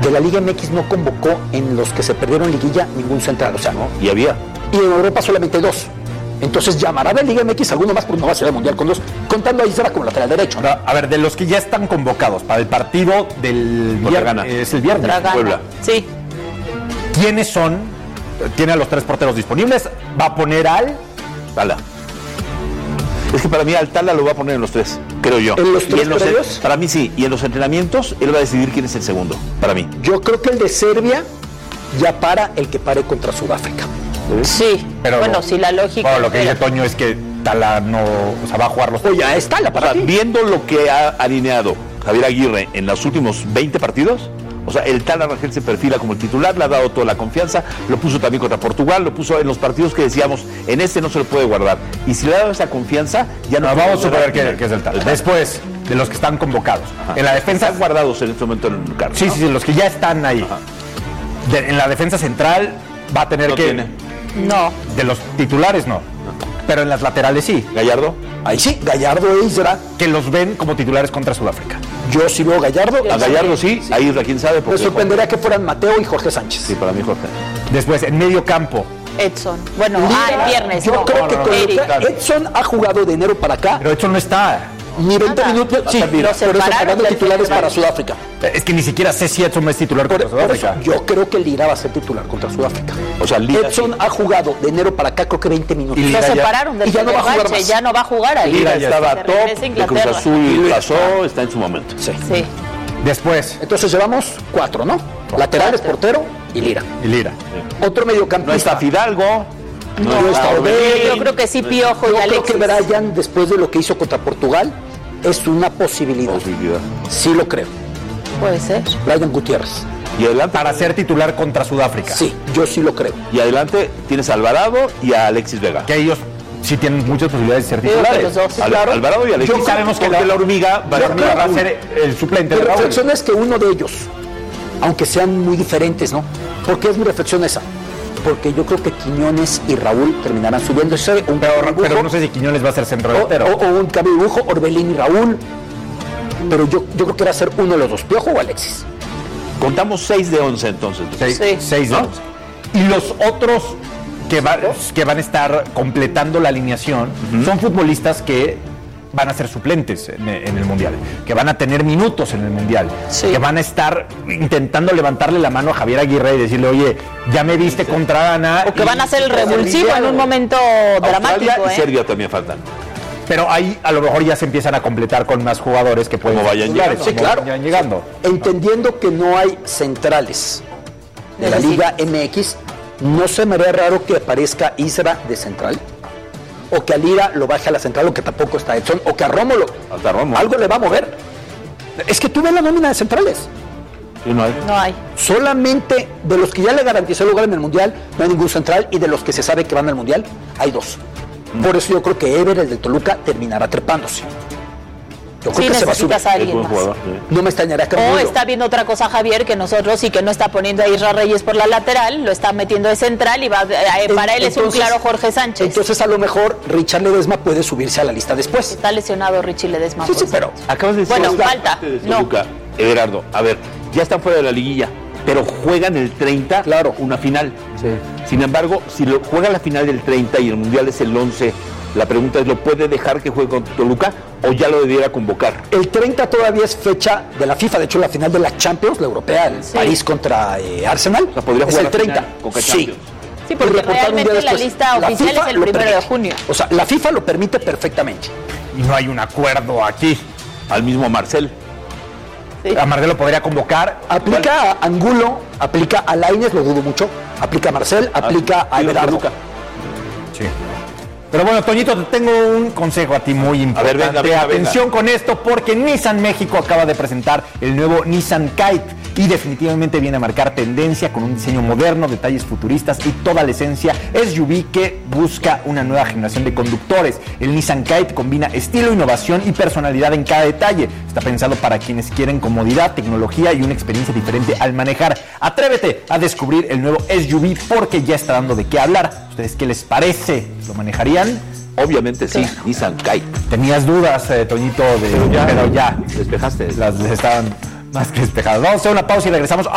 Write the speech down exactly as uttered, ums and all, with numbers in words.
de la Liga M X no convocó en los que se perdieron liguilla ningún central, o sea, ¿no? Y había. Y en Europa solamente dos. Entonces llamará de Liga M X alguno más, porque no va a ser el Mundial con dos, contando a Isra como lateral derecho. Ahora, a ver, de los que ya están convocados para el partido del viernes, es el viernes, Dragana. Puebla. Sí. ¿Quiénes son? Tiene a los tres porteros disponibles, va a poner al Tala. Es que para mí al Tala lo va a poner en los tres, creo yo. ¿En los tres Y en los, previos? Para mí sí, y en los entrenamientos él va a decidir quién es el segundo, para mí. Yo creo que el de Serbia ya para el que pare contra Sudáfrica. Sí, Pero bueno, lo- si la lógica... Bueno, lo que dice pero- Toño es que Tala no, o sea, va a jugar los Oye, ya está la O para sea, ti. viendo lo que ha alineado Javier Aguirre en los últimos veinte partidos, o sea, el Tala Rangel se perfila como el titular, le ha dado toda la confianza, lo puso también contra Portugal, lo puso en los partidos que decíamos, en este no se lo puede guardar. Y si le ha dado esa confianza, ya no... No, puede vamos a guardar suponer que, al que es el final. Tala. Después, de los que están convocados. En la defensa, Están guardados en este momento en el carro. sí, ¿no? sí, sí, los que ya están ahí. De- en la defensa central va a tener No que... tiene. No, De los titulares no, pero en las laterales sí, Gallardo. Ahí sí, Gallardo e Isra. que los ven como titulares contra Sudáfrica. Yo sí veo Gallardo. A Gallardo sí, a Isra quién sabe. Me porque- sorprendería que fueran Mateo y Jorge Sánchez. Sí, para mí Jorge. Después, en medio campo, Edson. Bueno, Lira, ah, el viernes. Yo no. creo que no, con no, lo que Eric. Edson ha jugado de enero para acá, pero Edson no está. ni veinte Nada. minutos, sí, Lo por eso separaron pagando del titulares festival. para Sudáfrica. Es que ni siquiera sé si Edson es titular Por, contra por eso, Sudáfrica. yo creo que Lira va a ser titular contra Sudáfrica. O sea, Lira Edson sí. ha jugado de enero para acá, creo que veinte minutos. Y Lo Lira ya- separaron del y ya no va a jugar Fenerbahce, más. ya no va a jugar ahí. Lira ya estaba Se top, regresa a el Cruz Inglaterra. Azul pasó, está en su momento. Sí. Sí. Después, Entonces llevamos cuatro, ¿no? Laterales, portero y Lira. y Lira. Otro No mediocampista. está Fidalgo. No, está Orbelín. Yo creo que sí, Piojo Yo y creo que Alexis. Brian, después de lo que hizo contra Portugal, es una posibilidad. Posibilidad. Sí lo creo. Puede ser. Brian Gutiérrez. Y adelante, Para ser titular contra Sudáfrica. Sí, yo sí lo creo. y adelante tienes a Alvarado y a Alexis Vega. Que ellos sí tienen muchas posibilidades de ser Yo creo que titulares. los dos. Al- claro. Alvarado y Alexis. Yo Sabemos que Porque la, la hormiga va la a hormiga va a ser el suplente Mi de Raúl. reflexión es que uno de ellos, aunque sean muy diferentes, ¿no? ¿Por qué es mi reflexión esa? Porque yo creo que Quiñones y Raúl terminarán subiendo. Ese un Pero, cambio de pero dibujo, no sé si Quiñones va a ser centro o, delantero. o- o un cambio de dibujo, Orbelín y Raúl. Pero yo, yo creo que va a ser uno de los dos, Piojo o Alexis. Contamos seis de once entonces. Seis, Sí. seis de ¿No? once. Y los otros que, va- que van a estar completando la alineación son futbolistas que van a ser suplentes en, en el Mundial, que van a tener minutos en el Mundial, Sí. que van a estar intentando levantarle la mano a Javier Aguirre y decirle, oye, ya me viste contra Ghana. O que y- van a ser el revulsivo en un momento Australia dramático, y ¿eh? Serbia también faltan. Pero ahí a lo mejor ya se empiezan a completar con más jugadores que pueden Como ser vayan titulares, llegando. Sí, como claro. vayan llegando. Entendiendo que no hay centrales de la Necesito. Liga M X, ¿no se me haría raro que aparezca Isra de central? O que a Lira lo baje a la central, o que tampoco está Edson, o que a Rómulo. Hasta Rómulo. Algo le va a mover. Es que tú ves la nómina de centrales. Sí, no hay. No hay. Solamente de los que ya le garantizó el lugar en el Mundial, no hay ningún central, y de los que se sabe que van al Mundial, hay dos. Por eso yo creo que Ever, el de Toluca, terminará trepándose. Yo creo Sí, que se va a subir. necesitas a Es alguien buen más. jugador. sí. No me extrañará que O Rómulo- está viendo otra cosa Javier que nosotros y que no está poniendo a Isra Reyes por la lateral, lo está metiendo de central y va eh, para él es un Entonces- claro Jorge Sánchez. Entonces a lo mejor Richard Ledesma puede subirse a la lista después. Está lesionado Richie Ledesma. Sí, sí, por pero cierto. Acabas de decir. Bueno, la falta. parte de No. Toluca. Everardo, a ver, ya están fuera de la liguilla, pero juegan el treinta, Claro. una final. Sin embargo, si lo juega la final del treinta y el mundial es el once, la pregunta es, ¿lo puede dejar que juegue con Toluca o ya lo debiera convocar? El treinta todavía es fecha de la FIFA, de hecho la final de la Champions, la europea, el París contra eh, Arsenal. O sea, podría es jugar el la treinta. final, Conca Sí. Champions. Sí, Y porque reportar un día realmente la después. lista oficial FIFA es el lo primero de permite. junio. O sea, la FIFA lo permite perfectamente. Y no hay un acuerdo aquí. Al mismo Marcel. Sí. A Marcelo podría convocar. Aplica a Angulo, aplica a Lainez, lo dudo mucho, aplica a Marcel, aplica a sí, Everardo. Toluca. Sí. Pero bueno, Toñito, te tengo un consejo a ti muy importante. ver, venga, venga, Atención con esto, porque Nissan México acaba de presentar el nuevo Nissan Kite y definitivamente viene a marcar tendencia con un diseño moderno, detalles futuristas y toda la esencia S U V que busca una nueva generación de conductores. El Nissan Kite combina estilo, innovación y personalidad en cada detalle. Está pensado para quienes quieren comodidad, tecnología y una experiencia diferente al manejar. Atrévete a descubrir el nuevo S U V porque ya está dando de qué hablar. ¿Ustedes qué les parece? ¿Lo manejarían? Obviamente sí, Nissan Kite. Tenías dudas, eh, Toñito, de, pero ya, Despejaste. las estaban más que despejadas. Vamos a hacer una pausa y regresamos.